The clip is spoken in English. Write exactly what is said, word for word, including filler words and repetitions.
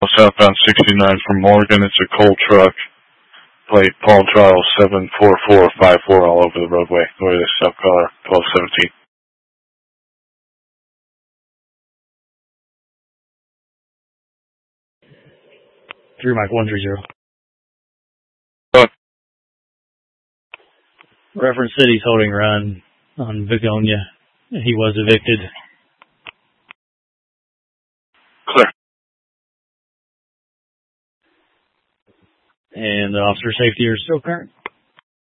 Southbound sixty-nine from Morgan. It's a coal truck. Plate Paul Charles seven four four five four all over the roadway. Where this sub car twelve seventeen. Three Mike one three zero. Uh, Reference City's holding run on Vigonia. He was evicted. Clear. And the officer safety are still current.